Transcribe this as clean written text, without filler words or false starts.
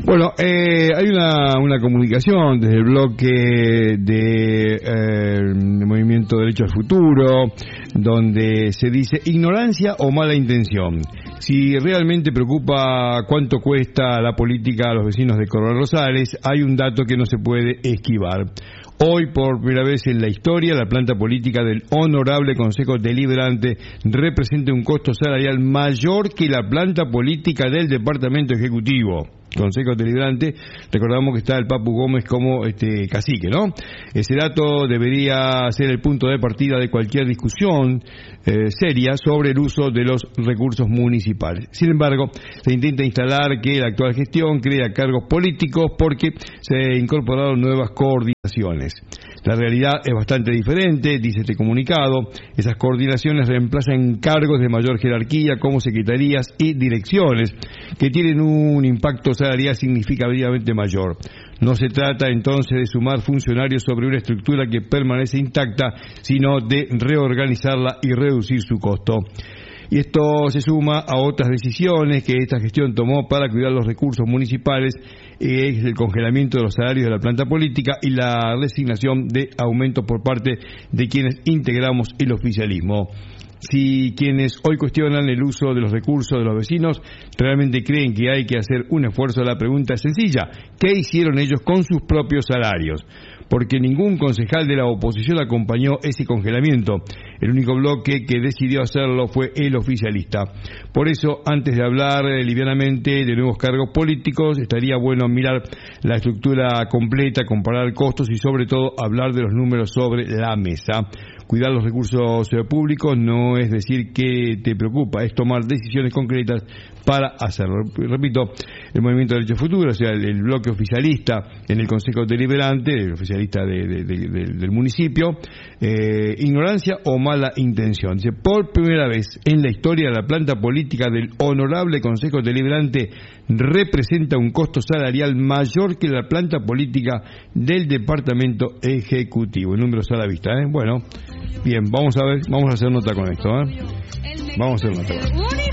Bueno, hay una comunicación desde el bloque de Movimiento Derecho al Futuro, donde se dice ignorancia o mala intención. Si realmente preocupa cuánto cuesta la política a los vecinos de Coronel Rosales, hay un dato que no se puede esquivar. Hoy, por primera vez en la historia, la planta política del Honorable Consejo Deliberante representa un costo salarial mayor que la planta política del Departamento Ejecutivo. Consejo Deliberante, recordamos que está el Papu Gómez como cacique, ¿no? Ese dato debería ser el punto de partida de cualquier discusión seria sobre el uso de los recursos municipales. Sin embargo, se intenta instalar que la actual gestión crea cargos políticos porque se incorporaron nuevas coordinaciones. La realidad es bastante diferente, dice este comunicado. Esas coordinaciones reemplazan cargos de mayor jerarquía como secretarías y direcciones que tienen un impacto salarial significativamente mayor. No se trata entonces de sumar funcionarios sobre una estructura que permanece intacta, sino de reorganizarla y reducir su costo. Y esto se suma a otras decisiones que esta gestión tomó para cuidar los recursos municipales, es el congelamiento de los salarios de la planta política y la resignación de aumentos por parte de quienes integramos el oficialismo. Si quienes hoy cuestionan el uso de los recursos de los vecinos realmente creen que hay que hacer un esfuerzo, la pregunta es sencilla: ¿qué hicieron ellos con sus propios salarios? Porque ningún concejal de la oposición acompañó ese congelamiento. El único bloque que decidió hacerlo fue el oficialista. Por eso, antes de hablar livianamente de nuevos cargos políticos, estaría bueno mirar la estructura completa, comparar costos y sobre todo hablar de los números sobre la mesa. Cuidar los recursos públicos no es decir que te preocupa, es tomar decisiones concretas para hacerlo. Repito, el Movimiento Derecho al Futuro, o sea, el bloque oficialista en el Consejo Deliberante, el oficialista del municipio, ignorancia o mala intención. Dice, por primera vez en la historia, la planta política del Honorable Consejo Deliberante representa un costo salarial mayor que la planta política del Departamento Ejecutivo. El número está a la vista, ¿eh? Bueno, bien, vamos a hacer nota con esto, ¿eh? Vamos a hacer nota.